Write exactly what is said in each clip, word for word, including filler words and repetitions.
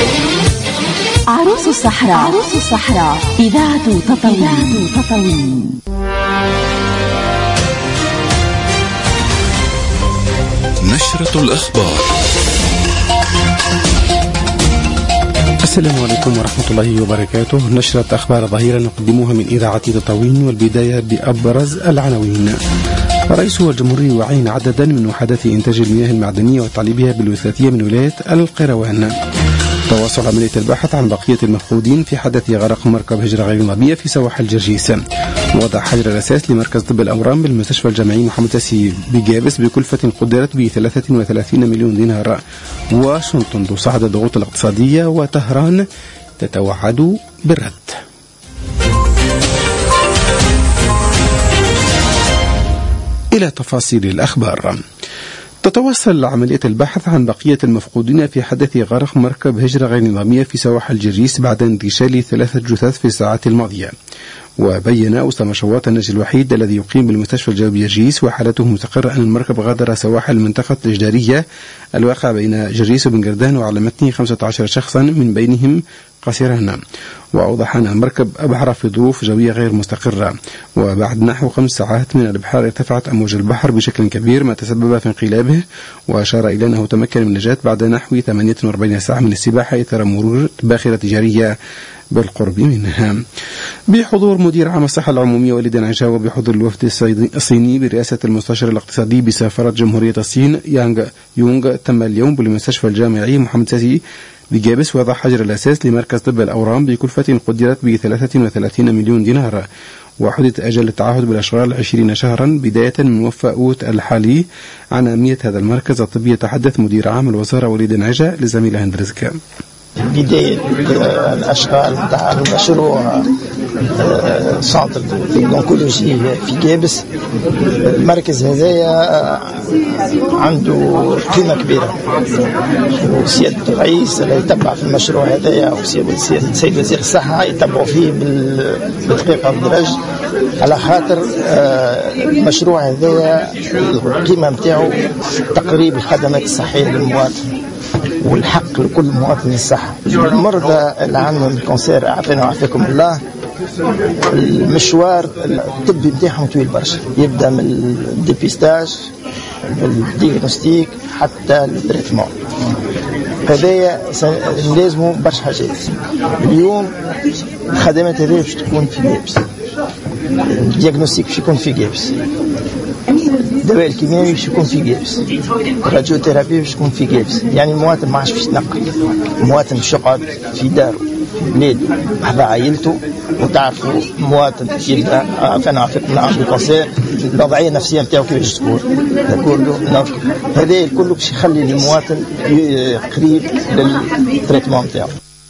عروس الصحراء. عروس الصحراء إذاعة تطاوين. تطاوين. نشرة الأخبار. السلام عليكم ورحمة الله وبركاته. نشرة أخبار ظهيرة نقدمها من إذاعة تطاوين، والبداية بأبرز العناوين. رئيس الجمهورية يعين عددا من وحدات إنتاج المياه المعدنية وتعليبها بالوثائقية من ولاية القيروان. تواصل عملية البحث عن بقية المفقودين في حدث غرق مركب هجرة غير نظامية في سواحل جرجيس. وضع حجر الأساس لمركز طب الأورام بالمستشفى الجامعي محمد سيسي بجابس بكلفة قدرت ب ثلاثة وثلاثين مليون دينار. واشنطن تصعد الضغوط الاقتصادية وطهران تتوعد بالرد. إلى تفاصيل الأخبار. تتواصل عملية البحث عن بقية المفقودين في حدث غرق مركب هجرة غير نظامية في سواحل جرجيس بعد انتشال ثلاثة جثث في الساعات الماضية. وبين أسامة شواط النجل الوحيد الذي يقيم بالمستشفى الجوي جرجيس وحالته مستقرة أن المركب غادر سواحل المنطقة الإجدارية الواقع بين جرجيس وبن قردان وعلى متنه خمسة عشر شخصا من بينهم قصيران. وأوضح أن المركب أبحر في ظروف جوية غير مستقرة، وبعد نحو خمس ساعات من الإبحار ارتفعت أمواج البحر بشكل كبير ما تسبب في انقلابه. وأشار إلى أنه تمكن من النجاة بعد نحو ثمانية وأربعين ساعة من السباحة إثر مرور باخرة تجارية بالقرب منها. بحضور مدير عام الصحة العمومية وليد نعجة وبحضور الوفد الصيني برئاسة المستشار الاقتصادي بسفارة جمهورية الصين يانغ يونغ، تم اليوم بالمستشفى الجامعي محمد سيسي بجابس وضع حجر الأساس لمركز طب الأورام بكلفة قدرت ب ثلاثة وثلاثين مليون دينار. وحدد أجل التعهد بالأشغال عشرين شهرا بداية من وفاء أوت الحالي. عن أهمية هذا المركز الطبي يتحدث مدير عام الوزارة وليد نعجة لزميله هند رزق. بداية الأشغال نتاع المشروع سنتر الأونكولوجي في جابس. المركز هذايا عنده قيمة كبيرة، وسيادة الرئيس اللي يتبع في المشروع هذايا وسيادة السيد وزير الصحة يتبعوا فيه بالدقيقة والدرج، على خاطر المشروع هذايا القيمة متاعه تقريب الخدمات الصحية للمواطن والحق لكل مواطن الصحة. المرضى اللي عندهم الكانسير عافانا وعافاكم الله، المشوار الطبي بتاعهم طويل برشا، يبدا من الديبيستاج الديagnostic حتى التريتمون. هذايا لازموا برشا حاجات. اليوم الخدمات هذه باش تكون في جابس، الديagnostic باش يكون في جابس، الدواء الكيميائي باش يكون في جابس، الراديوثيرابي باش يكون في جابس. يعني المواطن ما عادش باش يتنقل، المواطن باش يقعد في داره في بلاده مع عائلته. وتعرفوا المواطن يبدا فانا عرفت عنده كانسير، الوضعيه النفسيه نتاعو كيفاش تكون كله. هذا الكل باش يخلي المواطن قريب للتريتمون نتاعو.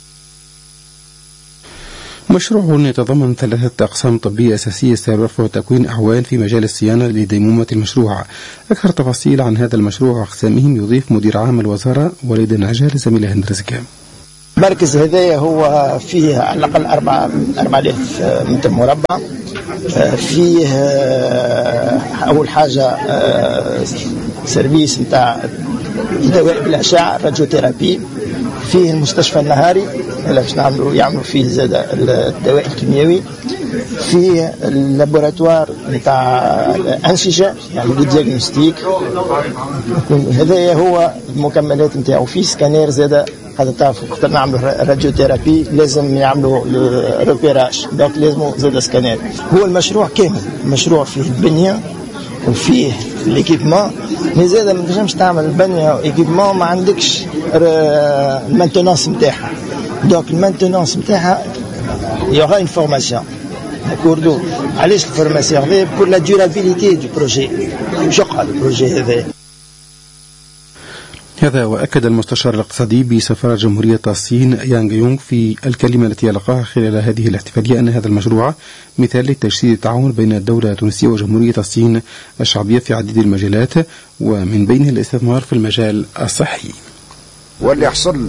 مشروع يتضمن ثلاثة أقسام طبية أساسية سيرفع تكوين أعوان في مجال الصيانة لديمومة المشروع. أكثر تفاصيل عن هذا المشروع وأقسامهم يضيف مدير عام الوزارة وليد نعجة لزميله هند رزق. المركز هذايا هو فيه على الأقل أربعة أربعة آلاف متر مربع. فيه أول حاجة سيرفيس نتاع دواء بالأشعة الراديوثيرابي، فيه المستشفى النهاري اللي باش نعملوا يعملوا فيه زاد الدواء الكيميائي، فيه اللابوراتوار نتاع الأنسجة يعني الديagnostic. هذا هو المكملات نتاعو. فيه سكانير زاد، هذا تعرفوا وقت نعملوا راديوثيرابي لازم يعملوا روبيراج، دونك لازم زاد سكانير. هو المشروع كامل، المشروع فيه البنية وفيه ليكيبمون، مي زاد ما تنجمش تعمل البنية وايكيبمون ما عندكش المانتونانس نتاعها. دونك المانتونانس نتاعها يوغا اون فورماسيون كوردو. علاش الفورماسيون هذا؟ بور لا ديورابيليتي دو بروجي، واش يقعد البروجي هذا. هذا وأكد المستشار الاقتصادي بسفارة جمهورية الصين يانغ يونغ في الكلمة التي ألقاها خلال هذه الاحتفالية أن هذا المشروع مثال لتجسيد التعاون بين الدولة التونسية وجمهورية الصين الشعبية في عديد المجالات، ومن بينها الاستثمار في المجال الصحي. واللي يحصل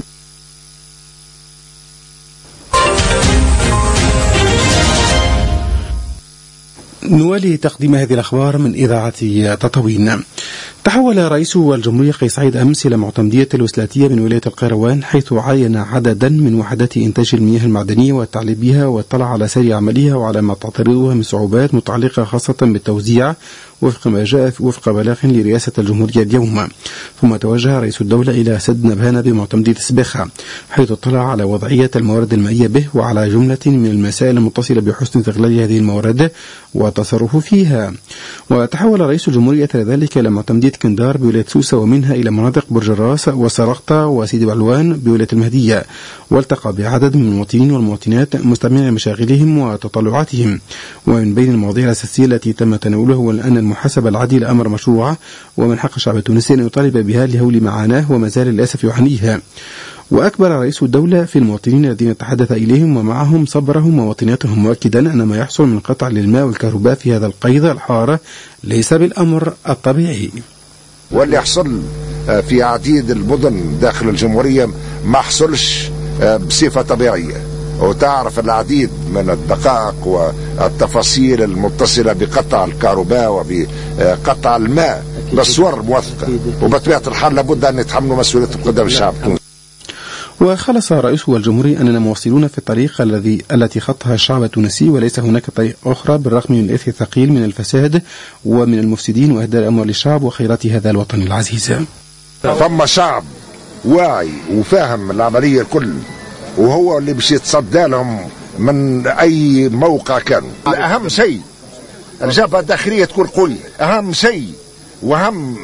نوالي تقديم هذه الأخبار من إذاعة تطاوين. تحول رئيس الجمهورية قيس سعيد أمس إلى معتمدية الوسلاتية من ولاية القيروان، حيث عاين عددا من وحدات إنتاج المياه المعدنية والتعليب بها، واطلع على سير عملها وعلى ما تعترضها من صعوبات متعلقة خاصة بالتوزيع وفق ما جاء وفق بلاغ لرئاسة الجمهورية اليوم. ثم توجه رئيس الدولة إلى سد نبهان بمعتمدية سباخة، حيث اطلع على وضعية الموارد المائية به وعلى جملة من المسائل المتصلة بحسن استغلال هذه الموارد والتصرف فيها. وتحول رئيس الجمهورية ذلك إلى معتمدية كندار بولاية سوسة، ومنها إلى مناطق برج الراس وسرقطة وسيدي بعلوان بولاية المهدية، والتقى بعدد من المواطنين والمواطنات مستمعين مشاغلهم وتطلعاتهم. ومن بين المواضيع الأساسية التي تم تناولها هو أن المحاسبة العادلة أمر مشروع، ومن حق الشعب التونسي أن يطالب بها لهول معاناه وما زال للأسف يعانيها. وأكبر رئيس الدولة في المواطنين الذين تحدث إليهم ومعهم صبرهم ووطنيتهم، مؤكدا أن ما يحصل من قطع للماء والكهرباء في هذا القيد الحار ليس بالأمر الطبيعي. واللي يحصل في عديد المدن داخل الجمهورية ما حصلش بصفة طبيعية، وتعرف العديد من الدقائق والتفاصيل المتصلة بقطع الكهرباء وبقطع الماء بالصور موثقة، وبطبيعة الحال لابد أن يتحملوا مسؤولية قدام الشعب التونسي. وخلص رئيس الجمهورية أننا موصلون في الطريق الذي التي خطها الشعب التونسي، وليس هناك طريق أخرى بالرغم من الإثم الثقيل من الفساد ومن المفسدين وإهدار أموال الشعب وخيرات هذا الوطن العزيز. ثم شعب واعي وفاهم العملية الكل، وهو اللي باش يتصدى لهم من أي موقع كان. أهم شيء الجبهة الداخلية تكون قوية، أهم شيء وهم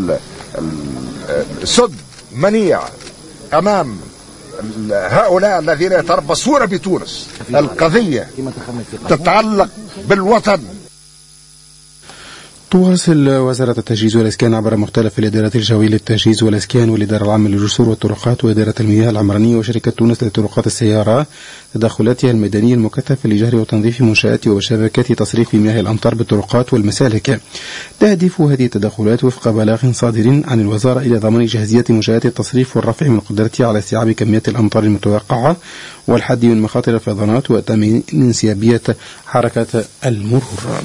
السد منيع أمام هؤلاء الذين يتربصون بتونس. القضية تتعلق بالوطن. تواصل وزارة التجهيز والإسكان عبر مختلف الإدارات الجوية للتجهيز والإسكان والإدارة العامة للجسور والطرقات وإدارة المياه العمرانية وشركة تونس لطرقات السيارة تدخلاتها الميدانية المكثفة لجهر وتنظيف منشآت وشبكات تصريف مياه الأمطار بالطرقات والمسالك. تهدف هذه التدخلات وفق بلاغ صادر عن الوزارة إلى ضمان جاهزية منشآت التصريف والرفع من قدرتها على استيعاب كميات الأمطار المتوقعة والحد من مخاطر الفيضانات وتأمين انسيابية حركة المرور.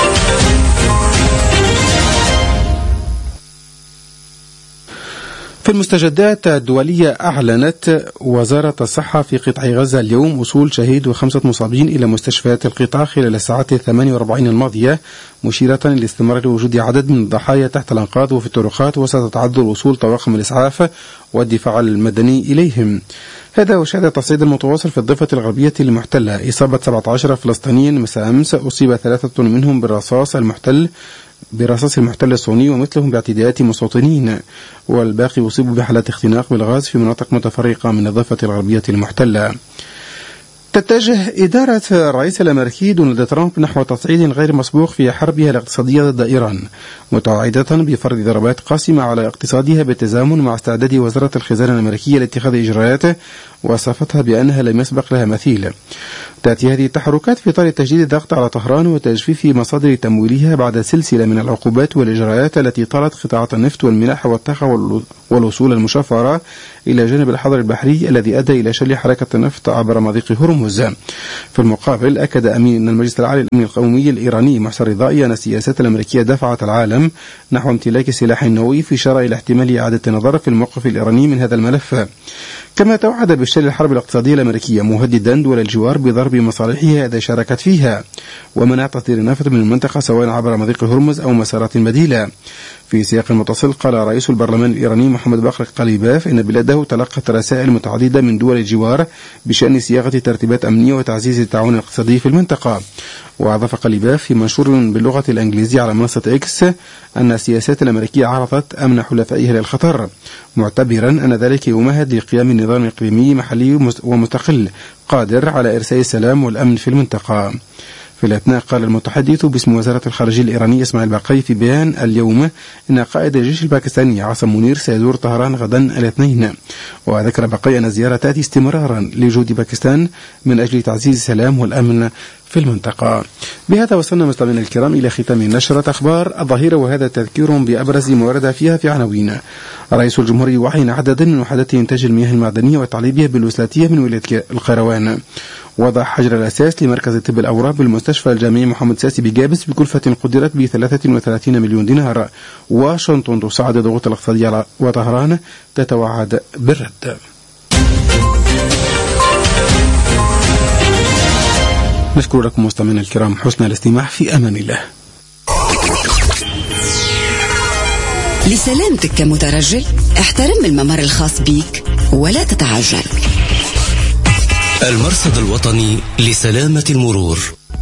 في المستجدات الدولية، أعلنت وزارة الصحة في قطاع غزة اليوم وصول شهيد وخمسة مصابين إلى مستشفيات القطاع خلال الساعات الثمانية وأربعين الماضية، مشيرة لاستمرار وجود عدد من الضحايا تحت الأنقاض وفي الطرقات، وستتعذر وصول طواقم الإسعاف والدفاع المدني إليهم. هذا وشهد تصعيد المتواصل في الضفة الغربية المحتلة إصابة سبعة عشر فلسطينيا مساء أمس، أصيب ثلاثة منهم بالرصاص المحتل برصاص المحتل الصهيوني ومثلهم باعتداءات مستوطنين، والباقي أصيبوا بحالات اختناق بالغاز في مناطق متفرقة من الضفة الغربية المحتلة. تتجه إدارة الرئيس الأمريكي دونالد ترامب نحو تصعيد غير مسبوق في حربها الاقتصادية ضد إيران، متوعدة بفرض ضربات قاسمة على اقتصادها بالتزامن مع استعداد وزارة الخزانة الأمريكية لاتخاذ إجراءات وصفتها بأنها لم يسبق لها مثيل. تأتي هذه التحركات في إطار تجديد الضغط على طهران وتجفيف مصادر تمويلها بعد سلسلة من العقوبات والإجراءات التي طالت قطاعات النفط والملاحة والطاقة والوصول المشفرة إلى جانب الحظر البحري الذي أدى إلى شل حركة النفط عبر مضيق هرمز. في المقابل، أكد أمين المجلس العالي للأمن القومي الإيراني محسن رضائي أن السياسات الأمريكية دفعت العالم نحو امتلاك سلاح نووي، في إشارة إلى احتمال إعادة النظر في الموقف الإيراني من هذا الملف. كما توعد بشل الحرب الاقتصادية الأمريكية، مهددا دول الجوار بضرب مصالحها إذا شاركت فيها ومنع تصدير النفط من المنطقة سواء عبر مضيق هرمز أو مسارات بديلة. في سياق متصل، قال رئيس البرلمان الإيراني محمد باقر قليباف إن بلاده تلقت رسائل متعددة من دول الجوار بشأن صياغة ترتيبات أمنية وتعزيز التعاون الاقتصادي في المنطقة. وأضاف قليباف في منشور باللغة الإنجليزية على منصة إكس أن السياسات الأمريكية عرضت أمن حلفائها للخطر، معتبرا أن ذلك يمهد لقيام نظام إقليمي محلي ومستقل قادر على إرساء السلام والأمن في المنطقة. في الأثناء، قال المتحدث باسم وزارة الخارجية الإيرانية إسماعيل باقي في بيان اليوم إن قائد الجيش الباكستاني عاصم منير سيزور طهران غدا الاثنين. وذكر باقي أن الزيارة تأتي استمرارا لجهود باكستان من أجل تعزيز السلام والأمن في المنطقة. بهذا وصلنا مستمعينا الكرام إلى ختام نشرة أخبار الظهيرة، وهذا تذكير بأبرز ما ورد فيها في عناوين. رئيس الجمهورية وعين عددا من وحدات إنتاج المياه المعدنية وتعليبها بالوسلاتية من ولاية القيروان. وضع حجر الأساس لمركز الطب الأورام بالمستشفى الجامعي محمد ساسي بجابس بكلفة قدرت ب ثلاثة وثلاثين مليون دينار. واشنطن تصعد الضغوط الاقتصادية وطهران تتوعد بالرد. نشكر لكم مستمعينا الكرام حسن الاستماع، في أمان الله. لسلامتك كمترجل احترم الممر الخاص بيك ولا تتعجل. المرصد الوطني لسلامة المرور.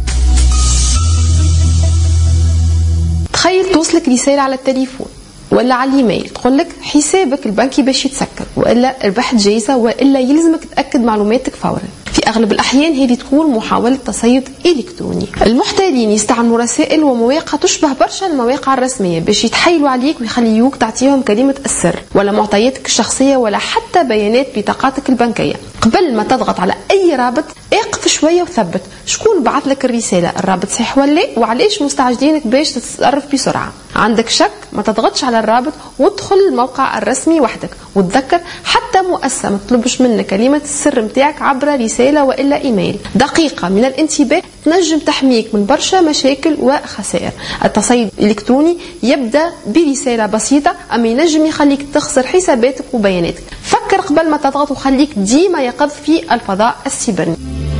تخيل توصلك رسالة على التليفون ولا على الايميل تقولك حسابك البنكي باش يتسكر، والا ربحت جايزة، والا يلزمك تأكد معلوماتك فورا. في أغلب الأحيان هذه تكون محاولة تصيد إلكتروني. المحتالين يستعملوا رسائل ومواقع تشبه برشا المواقع الرسمية باش يتحايلوا عليك ويخليوك تعطيهم كلمة السر ولا معطياتك الشخصية ولا حتى بيانات بطاقاتك البنكية. قبل ما تضغط على أي رابط اقف شوية وثبت شكون بعث لك الرسالة، الرابط صحيح ولا وعليش مستعجلينك باش تتصرف بسرعة. عندك شك ما تضغطش على الرابط وادخل الموقع الرسمي وحدك، وتذكر حتى مؤسسة ما تطلبش منك كلمة السر متاعك عبر رسالة وإلا إيميل. دقيقة من الانتباه تنجم تحميك من برشا مشاكل وخسائر. التصيد الإلكتروني يبدأ برسالة بسيطة أما ينجم يخليك تخسر حساباتك وبياناتك. فكر قبل ما تضغط وخليك ديما يقظ في الفضاء السيبراني.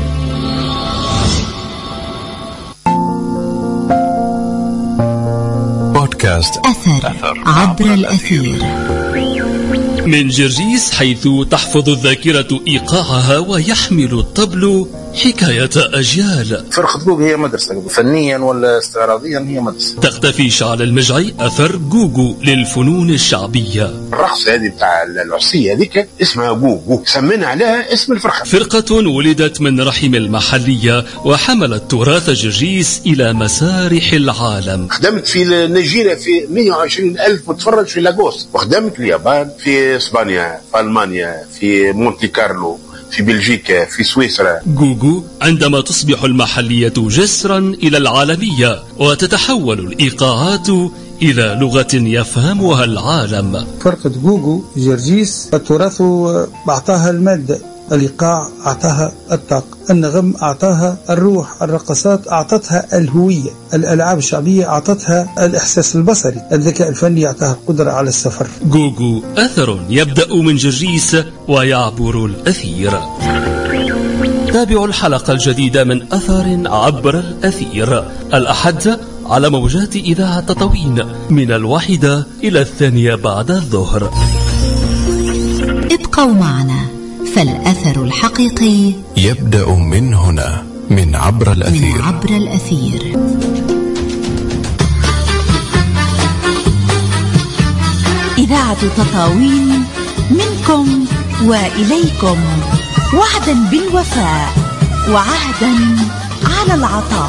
بودكاست أثر, أثر عبر الأثير من جرجيس، حيث تحفظ الذاكرة إيقاعها ويحمل الطبل حكاية أجيال. فرقة جوجو هي مدرسة فنيا ولا استعراضيا، هي مدرسة. تختفي شعل المجعي أثر جوجو للفنون الشعبية. الرقصة هذه بتاع العصية هذيك اسمها جوجو، سمينا عليها اسم الفرقة. فرقة ولدت من رحم المحلية وحملت تراث جرجيس إلى مسارح العالم. خدمت في نيجيريا في مئة وعشرين ألف متفرج في لاغوس، وخدمت في اليابان، في إسبانيا، في ألمانيا، في مونتي كارلو، في بلجيكا، في سويسرا. جوجو عندما تصبح المحلية جسرا إلى العالمية وتتحول الإيقاعات إلى لغة يفهمها العالم. فرقة جوجو جرجيس التراث أعطاها المادة، الإيقاع أعطاها الطاقة، النغم أعطاها الروح، الرقصات أعطتها الهوية، الألعاب الشعبية أعطتها الإحساس البصري، الذكاء الفني أعطاها القدرة على السفر. جوجو أثر يبدأ من جرجيس ويعبر الأثير. تابعوا الحلقة الجديدة من أثر عبر الأثير الأحد على موجات إذاعة تطاوين من الواحدة إلى الثانية بعد الظهر. ابقوا معنا، فالأثر الحقيقي يبدأ من هنا، من عبر الأثير. من عبر الأثير. إذاعة تطاوين منكم وإليكم، وعدا بالوفاء وعهدا على العطاء.